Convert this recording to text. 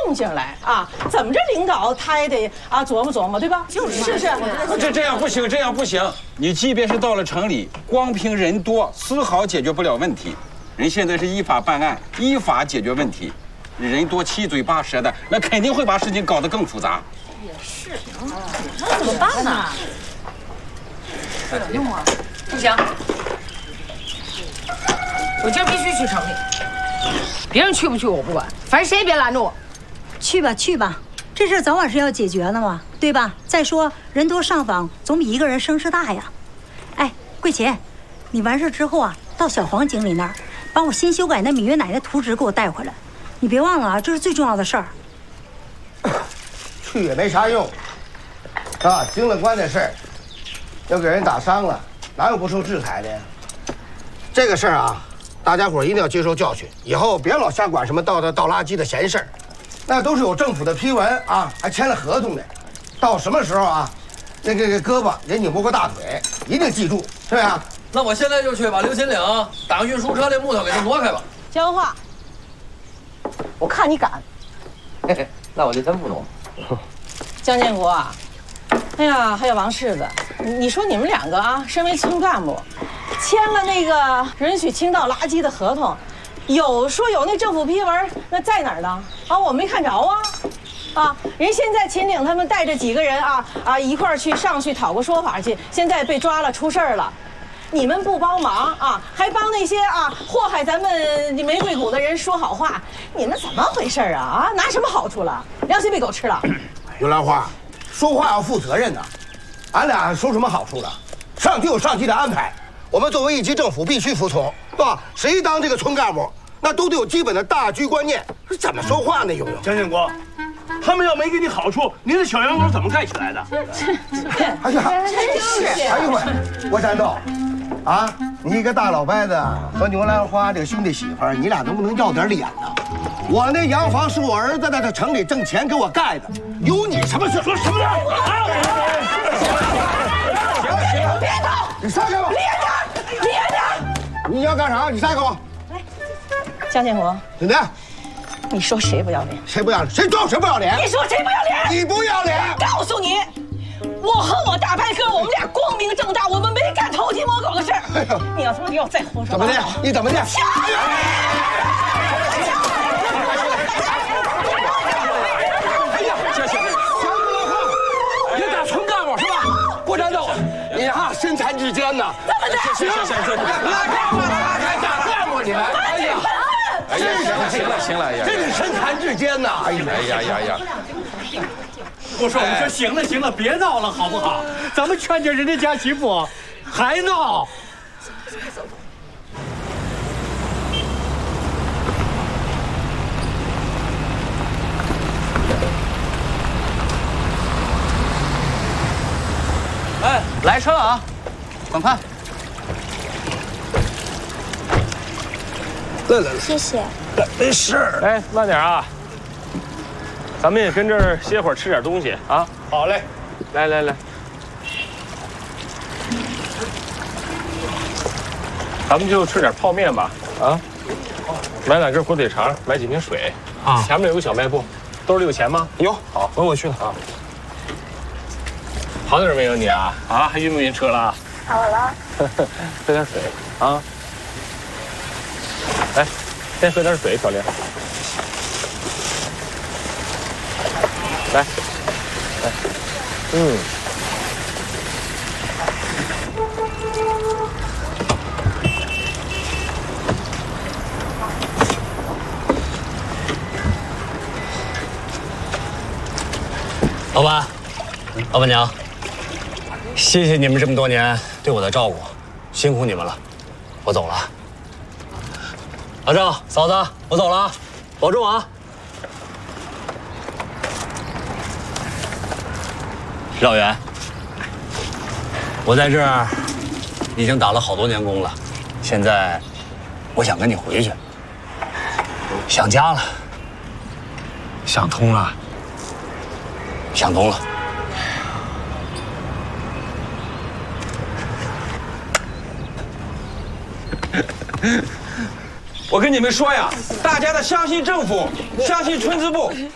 动静来啊？怎么着，领导他也得啊琢磨琢磨，对吧？是不是？ 这样不行，这样不行。你即便是到了城里，光凭人多丝毫解决不了问题。人现在是依法办案，依法解决问题。人多七嘴八舌的，那肯定会把事情搞得更复杂。 也是，那怎么办呢？怎么弄啊？不行，我今儿必须去城里。别人去不去我不管，反正谁也别拦着我。 去吧去吧，这事早晚是要解决的嘛，对吧？再说人多上访总比一个人声势大呀。哎，桂琴，你完事之后啊，到小黄经理那儿，帮我新修改那芈月奶奶图纸给我带回来。你别忘了啊，这是最重要的事儿。 去也没啥用，啊，经了官的事儿，要给人打伤了，哪有不受制裁的呀？这个事儿啊，大家伙一定要接受教训，以后别老瞎管什么倒垃圾的闲事儿，那都是有政府的批文啊，还签了合同的。到什么时候啊，那个胳膊也拧不过大腿，一定记住，是不是啊？ 那我现在就去把刘金岭打运输车的木头给他挪开吧。 江话，我看你敢。 嘿嘿，那我就真不挪。 江建国啊，哎呀，还有王世子，你说你们两个啊，身为村干部，签了那个允许倾倒垃圾的合同，有那政府批文，那在哪儿呢？啊，我没看着啊。啊，人现在秦岭他们带着几个人一块儿上去讨个说法去，现在被抓了，出事儿了。你们不帮忙啊，还帮那些祸害咱们玫瑰谷的人说好话，你们怎么回事啊？拿什么好处了？良心被狗吃了？ 刘兰花，说话要负责任呐。俺俩收什么好处了？上级有上级的安排，我们作为一级政府必须服从，对吧？谁当这个村干部，那都得有基本的大局观念。怎么说话呢？有江建国，他们要没给你好处，你的小洋楼怎么盖起来的？ 哎呀，真是！哎呦喂，郭山豆，啊，你一个大老伯子和牛兰花这个兄弟媳妇儿，你俩能不能要点脸呢？我那洋房是我儿子在城里挣钱给我盖的，有你什么事？说什么呢？行，别动！你撒开我！别动！你要干啥？你撒开我！ 来，江建国， 怎么的？ 你说谁不要脸？ 谁不要脸？谁装谁不要脸？ 你说谁不要脸？ 你不要脸！ 告诉你，我和我大白哥，我们俩光明正大，我们没干偷鸡摸狗的事儿。哎呦，你要他妈要再胡说怎么的？你怎么的？ 你打村干部是吧？郭战斗，你身残志坚呐！ 怎么的？ 行， 拉开，打干部你还？哎呀！ 哎呀，行了， 真是身残志坚呐！哎呀！我说行了，别闹了好不好？咱们劝劝人家家媳妇，还闹。 哎，来车啊，快看。 来， 谢谢。 没事。 哎，慢点啊！咱们也跟这儿歇会儿，吃点东西啊。 好嘞， 来，咱们就吃点泡面吧。啊，买2根火腿肠，买几瓶水。啊，前面有个小卖部，兜里有钱吗？ 有。 好，我去了啊。好点没有你啊？啊，还晕不晕车了？ 好了。 喝点水啊。来，先喝点水，小玲。来， 老板娘，谢谢你们这么多年对我的照顾，辛苦你们了，我走了。阿正、嫂子，我走了啊，保重啊。老袁，我在这儿已经打了好多年工了，现在我想跟你回去，想家了。 想通了。 想通了。 我跟你们说呀，大家得相信政府，相信村支部。